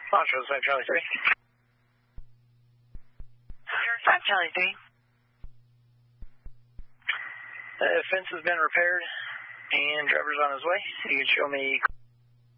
Montrose, 5 Charlie 3. 5 Charlie 3. The fence has been repaired, and driver's on his way. You can show me